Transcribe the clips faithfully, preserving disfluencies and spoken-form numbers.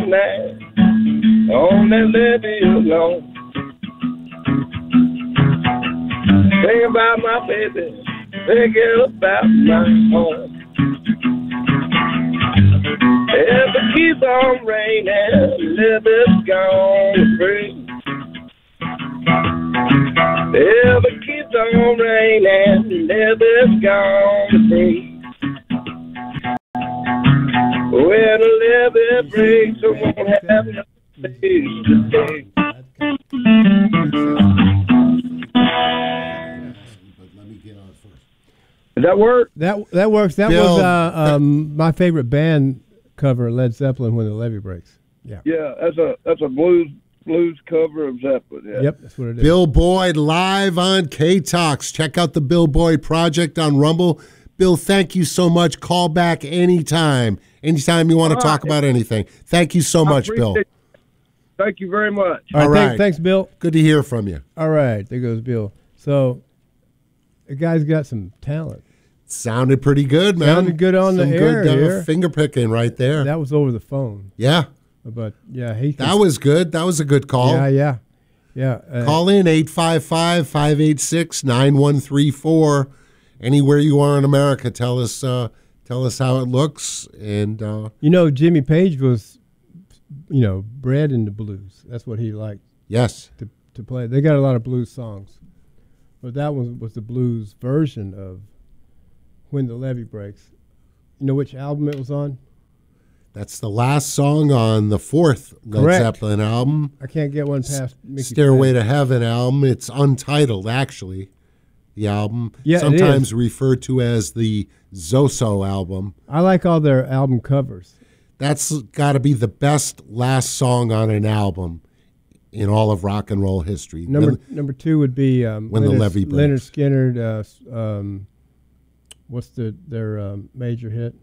night on that levee alone. Think about my baby, thinking about my home. If it keeps on raining, Libby's gone free. If it keeps on raining, Libby's gone free. When the levee breaks, I won't have no place to stay. Does that work? That that works. That Bill, was uh, um, my favorite band cover, Led Zeppelin, When the Levee Breaks. Yeah. Yeah, that's a that's a blues blues cover of Zeppelin. Yeah. Yep, that's what it is. Bill Boyd live on K-Talks. Check out the Bill Boyd Project on Rumble. Bill, thank you so much. Call back anytime. Anytime you want to All talk right. about anything. Thank you so I much, Bill. appreciate it. Thank you very much. All right, All thanks, right. thanks, Bill. Good to hear from you. All right, there goes Bill. So, the guy's got some talent. Sounded pretty good, man. Sounded good on Some the good, air uh, here. finger picking right there. That was over the phone. Yeah, But, yeah, he that was good. That was a good call. Yeah, yeah. Yeah. Uh, Call in eight five five, five eight six, nine one three four. Anywhere you are in America, tell us uh, tell us how it looks. And uh, You know, Jimmy Page was, you know, bred in the blues. That's what he liked yes, to, to play. They got a lot of blues songs. But that one was the blues version of When the Levee Breaks. You know which album it was on? that's the last song on the fourth Led Correct. Zeppelin album, I can't get one past Mickey Stairway Fay. to Heaven album. It's untitled, actually, the album. Yeah, it sometimes is. referred to as the Zoso album. I like all their album covers. That's got to be the best last song on an album in all of rock and roll history. Number When- number two would be um, When the Leonard, Levee Breaks. Leonard Skinner. Uh, s- um, what's the their um, major hit?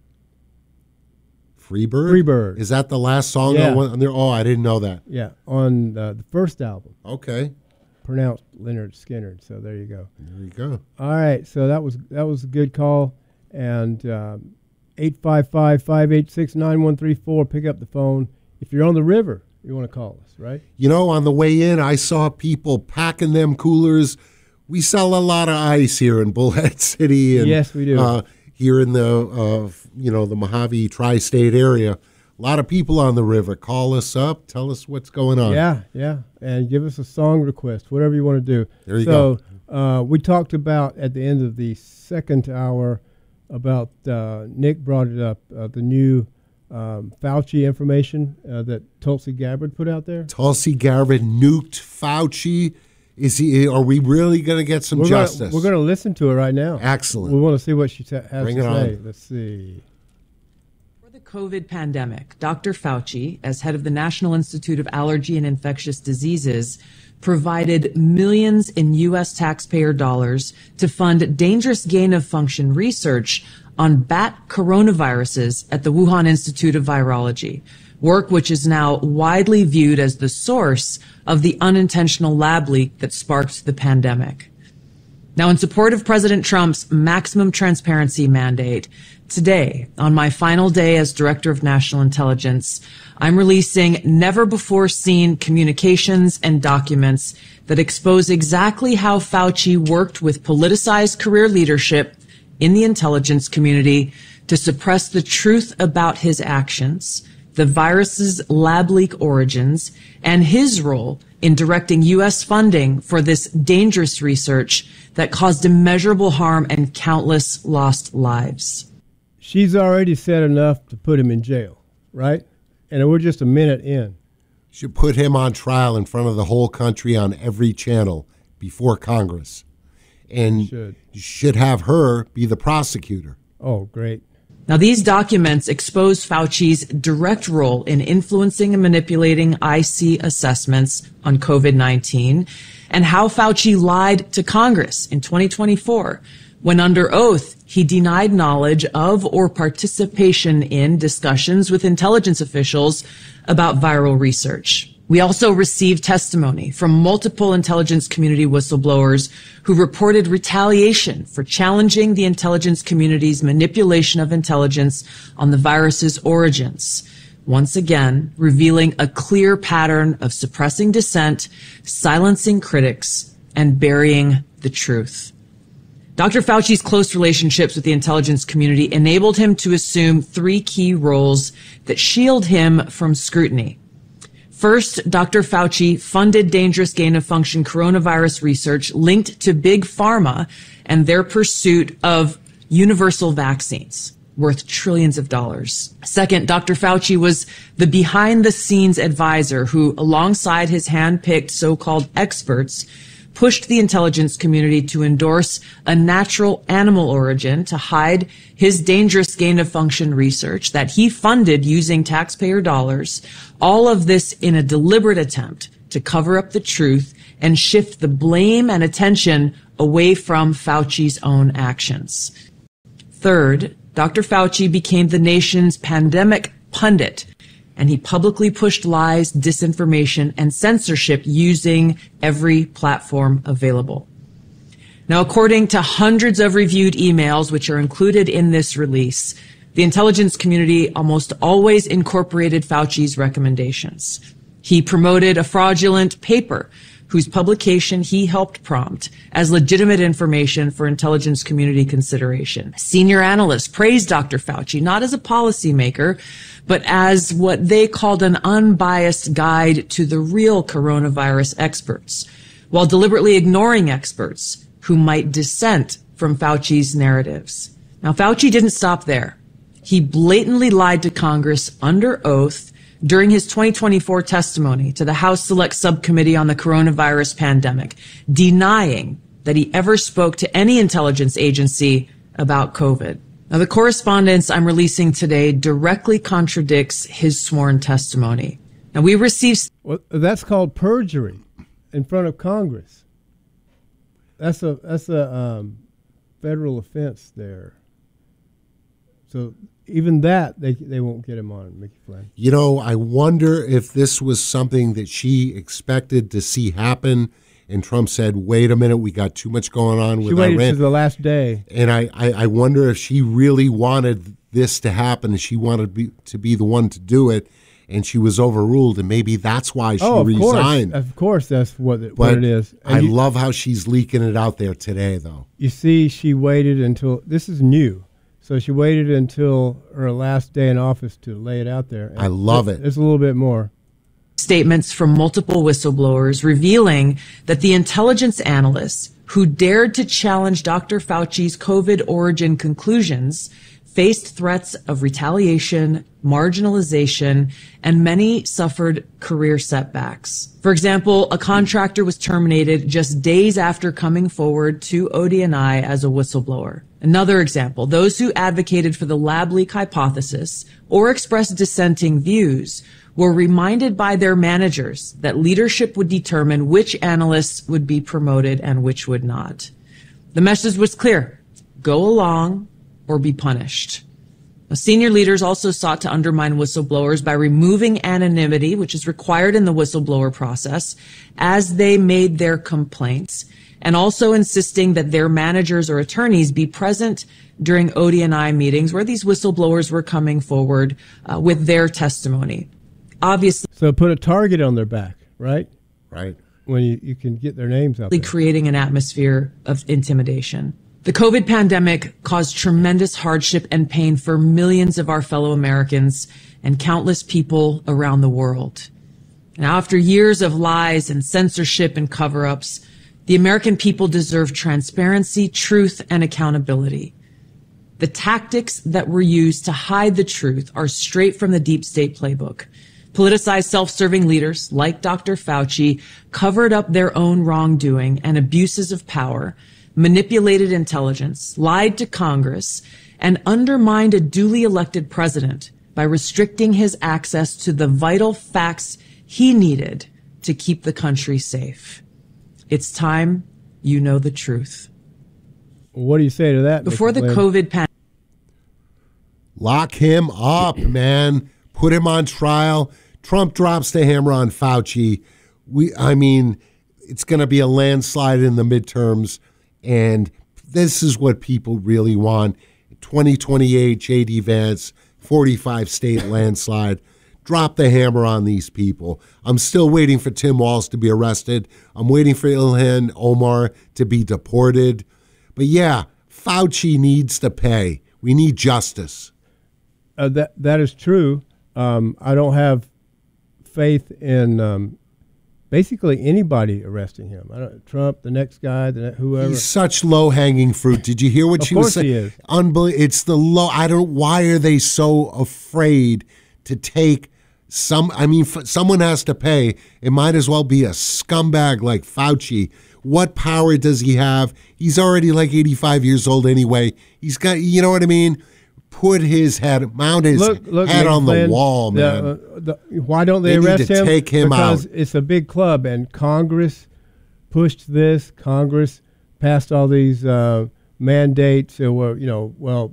Freebird? Freebird. Is that the last song Yeah. on one? On there? Oh, I didn't know that. Yeah, on uh, the first album, Okay, pronounced Leonard Skinner. So there you go. there you go. All right, so that was that was a good call, and um, eight five five, five eight six, nine one three four. Pick up the phone if you're on the river. You want to call us, right? You know, on the way in, I saw people packing them coolers. We sell a lot of ice here in Bullhead City, and Yes, we do. Uh, here in the uh, you know the Mojave tri-state area. A lot of people on the river. Call us up. Tell us what's going on. Yeah, yeah, and give us a song request, whatever you want to do. There you so, go. Uh, we talked about at the end of the second hour about uh, Nick brought it up uh, the new um, Fauci information uh, that Tulsi Gabbard put out there. Tulsi Gabbard nuked Fauci. Is he? Are we really going to get some We're justice? Gonna, we're going to listen to it right now. Excellent. We want to see what she ta- has Bring to it say. on. Let's see. For the COVID pandemic, Doctor Fauci, as head of the National Institute of Allergy and Infectious Diseases, provided millions in U S taxpayer dollars to fund dangerous gain-of-function research on bat coronaviruses at the Wuhan Institute of Virology, work which is now widely viewed as the source of the unintentional lab leak that sparked the pandemic. Now, in support of President Trump's maximum transparency mandate, today, on my final day as Director of National Intelligence, I'm releasing never-before-seen communications and documents that expose exactly how Fauci worked with politicized career leadership in the intelligence community to suppress the truth about his actions, the virus's lab leak origins, and his role in directing U S funding for this dangerous research that caused immeasurable harm and countless lost lives. She's already said enough to put him in jail, right? And we're just a minute in. Should put him on trial in front of the whole country on every channel before Congress. And Should. should have her be the prosecutor. Oh, great. Now, these documents expose Fauci's direct role in influencing and manipulating I C assessments on COVID nineteen and how Fauci lied to Congress in twenty twenty-four when under oath he denied knowledge of or participation in discussions with intelligence officials about viral research. We also received testimony from multiple intelligence community whistleblowers who reported retaliation for challenging the intelligence community's manipulation of intelligence on the virus's origins. once again revealing a clear pattern of suppressing dissent, silencing critics, and burying the truth. Doctor Fauci's close relationships with the intelligence community enabled him to assume three key roles that shield him from scrutiny. First, Doctor Fauci funded dangerous gain-of-function coronavirus research linked to Big Pharma and their pursuit of universal vaccines worth trillions of dollars. Second, Doctor Fauci was the behind-the-scenes advisor who, alongside his hand-picked so-called experts, pushed the intelligence community to endorse a natural animal origin to hide his dangerous gain-of-function research that he funded using taxpayer dollars, all of this in a deliberate attempt to cover up the truth and shift the blame and attention away from Fauci's own actions. Third, Doctor Fauci became the nation's pandemic pundit, and he publicly pushed lies, disinformation, and censorship using every platform available. Now, according to hundreds of reviewed emails, which are included in this release, the intelligence community almost always incorporated Fauci's recommendations. He promoted a fraudulent paper whose publication he helped prompt as legitimate information for intelligence community consideration. Senior analysts praised Doctor Fauci not as a policymaker, but as what they called an unbiased guide to the real coronavirus experts, while deliberately ignoring experts who might dissent from Fauci's narratives. Now, Fauci didn't stop there. He blatantly lied to Congress under oath during his twenty twenty-four testimony to the House Select Subcommittee on the Coronavirus Pandemic, denying that he ever spoke to any intelligence agency about COVID. Now, the correspondence I'm releasing today directly contradicts his sworn testimony. Now, we received... Well, that's called perjury in front of Congress. That's a that's a um, federal offense there. So even that, they they won't get him on, Mickey Flynn. You know, I wonder if this was something that she expected to see happen, and Trump said, wait a minute, we got too much going on with She waited Iran. to the last day. And I, I, I wonder if she really wanted this to happen, and she wanted to be, to be the one to do it, and she was overruled, and maybe that's why she oh, of resigned. Course. Of course, that's what it, but what it is. And I you, love how she's leaking it out there today, though. You see, she waited until, this is new, so she waited until her last day in office to lay it out there. I love it. It's a little bit more. Statements from multiple whistleblowers revealing that the intelligence analysts who dared to challenge Doctor Fauci's COVID origin conclusions faced threats of retaliation, marginalization, and many suffered career setbacks. For example, a contractor was terminated just days after coming forward to O D N I as a whistleblower. Another example, those who advocated for the lab leak hypothesis or expressed dissenting views were reminded by their managers that leadership would determine which analysts would be promoted and which would not. The message was clear: go along or be punished. Now, senior leaders also sought to undermine whistleblowers by removing anonymity, which is required in the whistleblower process, as they made their complaints, and also insisting that their managers or attorneys be present during O D N I meetings where these whistleblowers were coming forward uh, with their testimony. Obviously, so put a target on their back, right? Right. When you, you can get their names out there. Creating an atmosphere of intimidation. The COVID pandemic caused tremendous hardship and pain for millions of our fellow Americans and countless people around the world. Now, after years of lies and censorship and cover-ups, the American people deserve transparency, truth, and accountability. The tactics that were used to hide the truth are straight from the deep state playbook. Politicized, self-serving leaders like Doctor Fauci covered up their own wrongdoing and abuses of power, manipulated intelligence, lied to Congress, and undermined a duly elected president by restricting his access to the vital facts he needed to keep the country safe. It's time you know the truth. What do you say to that? Before the Mister COVID pandemic, Lock him up, man. Put him on trial. Trump drops the hammer on Fauci. We, I mean, it's going to be a landslide in the midterms, and this is what people really want. twenty twenty-eight, J D Vance, forty-five state landslide. drop the hammer on these people. I'm still waiting for Tim Walz to be arrested. I'm waiting for Ilhan Omar to be deported. But yeah, Fauci needs to pay. We need justice. Uh, that that is true. Um, I don't have faith in um, basically anybody arresting him. I don't, Trump, the next guy, the ne- whoever. He's such low-hanging fruit. Did you hear what Of she was course saying? he is. Unbelievable. It's the low. I don't. Why are they so afraid to take some? I mean, f- someone has to pay. It might as well be a scumbag like Fauci. What power does he have? He's already like eighty-five years old anyway. He's got. You know what I mean? Put his head, mount his Look, look, head on Flynn, the wall, man. The, uh, the, why don't they, They need arrest to him? take him because out. it's a big club, and Congress pushed this. Congress passed all these uh, mandates. Uh, well, you know, well,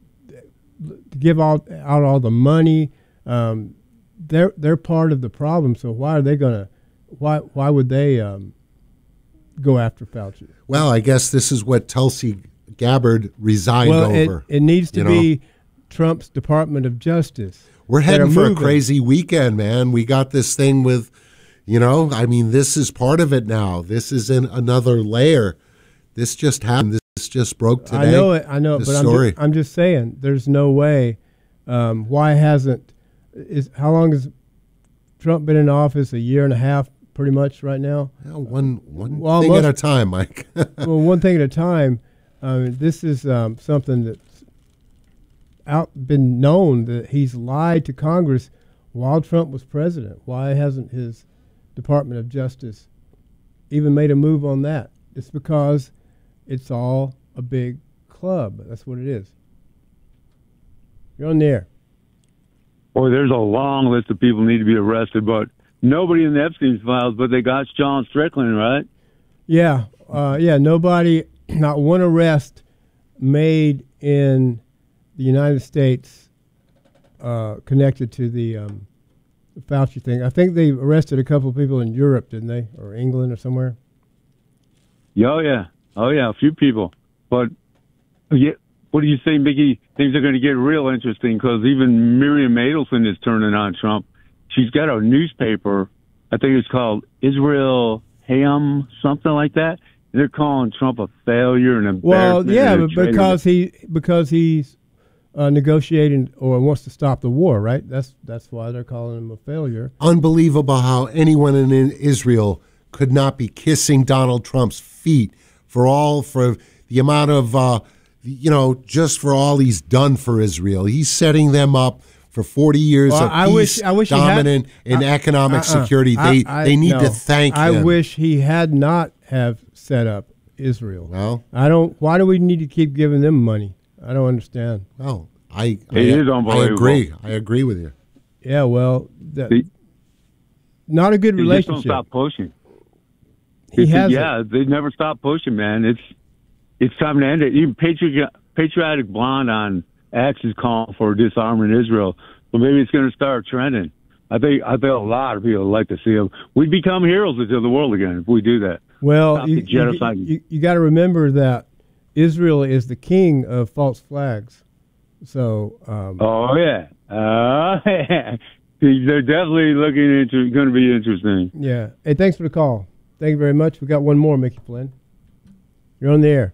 to give all, out all the money. Um, they're they're part of the problem. So why are they gonna? Why why would they um, go after Fauci? Well, I guess this is what Tulsi Gabbard resigned Well, it, over. it needs to you know? be Trump's Department of Justice. We're that heading are for a moving. crazy weekend, man. We got this thing with, you know, I mean, this is part of it now. This is in another layer. This just happened. This just broke today. I know it. I know it. the But I'm story. just, I'm just saying, there's no way. Um, why hasn't? Is how long has Trump been in office? A year and a half, pretty much, right now. Well, one one Well, thing most- at a time, Mike. Well, one thing at a time. Uh, this is um, something that's out been known that he's lied to Congress while Trump was president. Why hasn't his Department of Justice even made a move on that? It's because it's all a big club. That's what it is. You're on the air. Boy, there's a long list of people who need to be arrested, but nobody in the Epstein files, but they got John Strickland, right? Yeah, uh, yeah. Nobody, not one arrest made in the United States uh, connected to the um, Fauci thing. I think they arrested a couple of people in Europe, didn't they, or England or somewhere? Yeah, oh, yeah. Oh, yeah, a few people. But yeah, what do you say, Mickey? Things are going to get real interesting because even Miriam Adelson is turning on Trump. She's got a newspaper, I think it's called Israel Hayom, something like that. They're calling Trump a failure and embarrassment. Well, yeah, and a but traitor. because he because he's uh, negotiating or wants to stop the war, right? That's that's why they're calling him a failure. Unbelievable how anyone in Israel could not be kissing Donald Trump's feet for all for the amount of uh, you know just for all he's done for Israel. He's setting them up for forty years Well, of I peace, wish- I wish he had- dominant in I- economic Uh-uh. security. I- They I- they need no. to thank I him. wish he had not have set up Israel. Well, I don't. Why do we need to keep giving them money? I don't understand. well, I I, It is I unbelievable. agree. I agree with you. Yeah, well, that, They- not a good They just don't relationship. stop pushing. He It's- has. Yeah, they never stop pushing, man. It's it's time to end it. Even Patriot, Patriotic Blonde on X is calling for disarming Israel. Well, maybe it's going to start trending. I think I think a lot of people would like to see them. We'd become heroes to the world again if we do that. Well, Stop you, the genocide. you, you, you got to remember that Israel is the king of false flags. So, um, Oh yeah, uh, they're definitely looking into going to be interesting. yeah. Hey, thanks for the call. Thank you very much. We got one more, Mickey Flynn. You're on the air.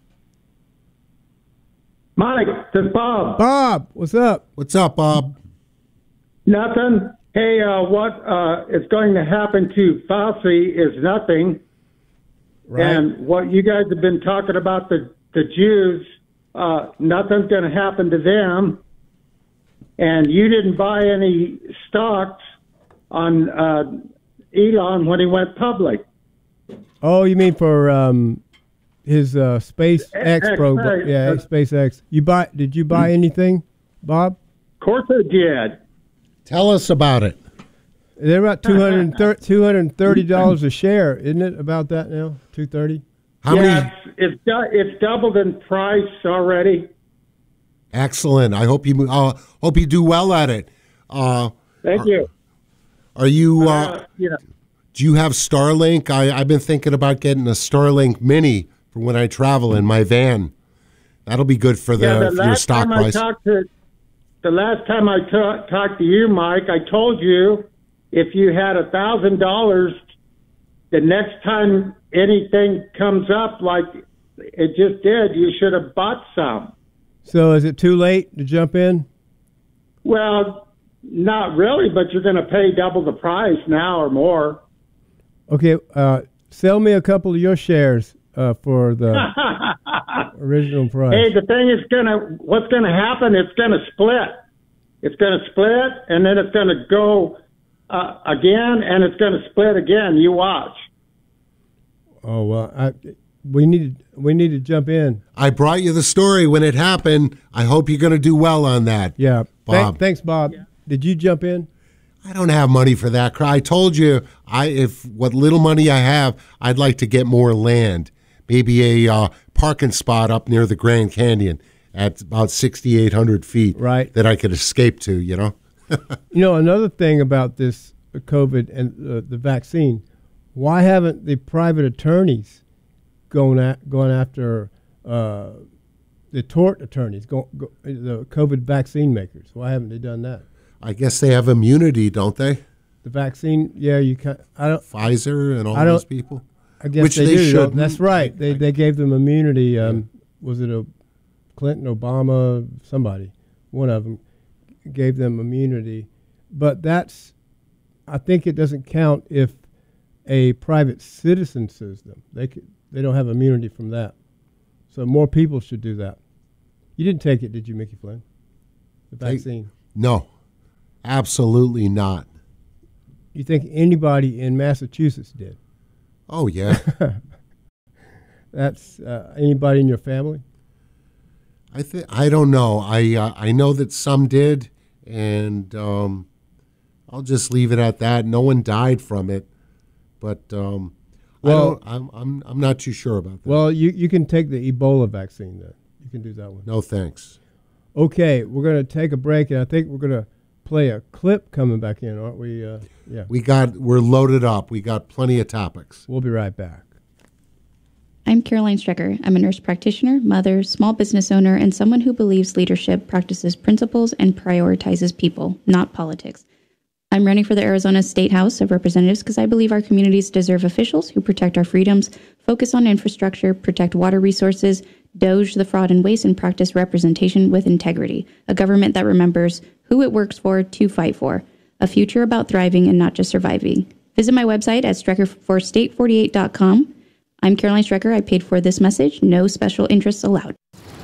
Mike, this is Bob. Bob, what's up? What's up, Bob? Nothing. Hey, uh, what uh, is going to happen to Fauci is nothing. Right. And what you guys have been talking about, the, the Jews, uh, nothing's going to happen to them. And you didn't buy any stocks on uh, Elon when he went public. Oh, you mean for um, his uh, SpaceX X, program? right. Yeah, Uh, SpaceX. You buy? Did you buy anything, Bob? Of course I did. Tell us about it. They're about two hundred two hundred thirty dollars a share, isn't it? About that now, two hundred thirty. How yeah, many? it's, it's, du- it's doubled in price already. Excellent. I hope you uh, hope you do well at it. Uh, Thank you. are you? Uh, Uh, you know, do you have Starlink? I, I've been thinking about getting a Starlink Mini for when I travel in my van. That'll be good for the yeah, the for your last stock time price. I talked to the last time I ta- talked to you, Mike, I told you if you had a thousand dollars, the next time anything comes up like it just did, you should have bought some. So is it too late to jump in? Well, not really, but you're going to pay double the price now or more. Okay, uh, sell me a couple of your shares uh, for the original price. Hey, the thing is going to, what's going to happen, it's going to split. It's going to split, and then it's going to go uh, again, and it's going to split again. You watch. Oh, well, I, we need we need to jump in. I brought you the story when it happened. I hope you're going to do well on that. Yeah. Bob. Th- thanks, Bob. Yeah. Did you jump in? I don't have money for that. I told you, I if what little money I have, I'd like to get more land. Maybe a uh, parking spot up near the Grand Canyon at about sixty-eight hundred feet. Right. That I could escape to, you know? You know, another thing about this COVID and uh, the vaccine, why haven't the private attorneys gone, at, gone after uh, the tort attorneys, go, go, the COVID vaccine makers? Why haven't they done that? I guess they have immunity, don't they? The vaccine, yeah, you can. I don't. Pfizer and all I don't, those people. I guess Which they, they do. shouldn't. That's right. They they gave them immunity. Um, yeah. Was it a Clinton, Obama, somebody? One of them gave them immunity, but that's. I think it doesn't count if a private citizen sues them. They could, they don't have immunity from that. So more people should do that. You didn't take it, did you, Mickey Flynn? The vaccine? No, absolutely not. You think anybody in Massachusetts did? Oh, yeah. That's uh, anybody in your family? I think I don't know. I uh, I know that some did, and um, I'll just leave it at that. No one died from it, but um, well, I don't, I'm I'm I'm not too sure about that. Well, you you can take the Ebola vaccine then. You can do that one. No thanks. Okay, we're going to take a break, and I think we're going to play a clip coming back in, aren't we? Uh, yeah. We got we're loaded up. We got plenty of topics. We'll be right back. I'm Caroline Strecker. I'm a nurse practitioner, mother, small business owner, and someone who believes leadership practices principles and prioritizes people, not politics. I'm running for the Arizona State House of Representatives because I believe our communities deserve officials who protect our freedoms, focus on infrastructure, protect water resources, doge the fraud and waste, and practice representation with integrity. A government that remembers who it works for to fight for. A future about thriving and not just surviving. Visit my website at strecker for state forty-eight dot com. I'm Caroline Strecker. I paid for this message. No special interests allowed.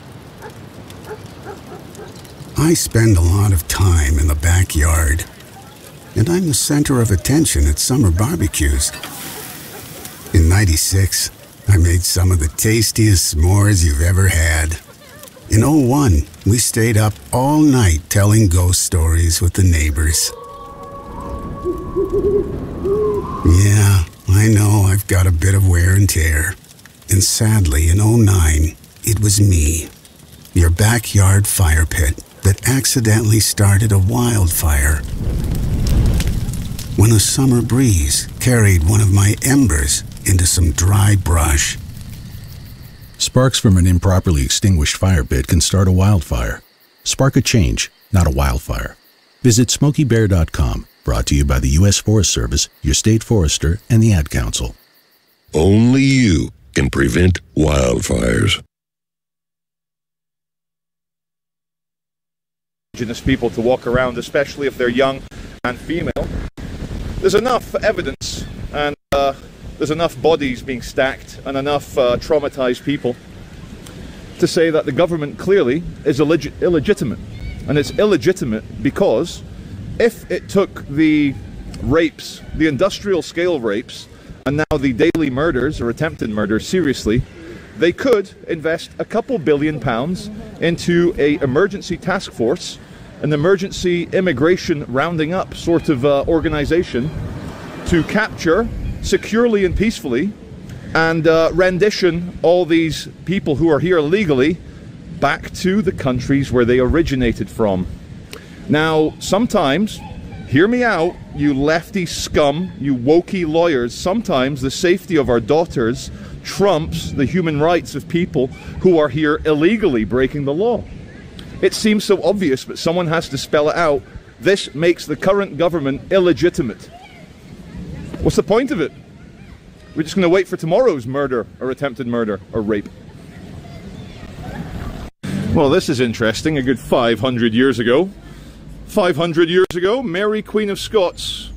I spend a lot of time in the backyard, and I'm the center of attention at summer barbecues. In ninety-six, I made some of the tastiest s'mores you've ever had. In oh one, we stayed up all night telling ghost stories with the neighbors. Yeah, I know I've got a bit of wear and tear. And sadly, in oh nine, it was me, your backyard fire pit, that accidentally started a wildfire. When a summer breeze carried one of my embers into some dry brush. Sparks from an improperly extinguished fire pit can start a wildfire. Spark a change, not a wildfire. Visit smokey bear dot com. Brought to you by the U S Forest Service, your state forester, and the Ad Council. Only you can prevent wildfires. Indigenous people to walk around, especially if they're young and female. There's enough evidence and uh, there's enough bodies being stacked and enough uh, traumatized people to say that the government clearly is illeg- illegitimate. And it's illegitimate because if it took the rapes, the industrial scale rapes, and now the daily murders or attempted murders seriously, they could invest a couple billion pounds into a emergency task force, an emergency immigration rounding up sort of uh, organization to capture securely and peacefully and uh, rendition all these people who are here illegally back to the countries where they originated from. Now, sometimes, hear me out, you lefty scum, you wokey lawyers, sometimes the safety of our daughters trumps the human rights of people who are here illegally breaking the law. It seems so obvious, but someone has to spell it out. This makes the current government illegitimate. What's the point of it? We're just going to wait for tomorrow's murder or attempted murder or rape. Well, this is interesting. A good five hundred years ago. five hundred years ago, Mary, Queen of Scots,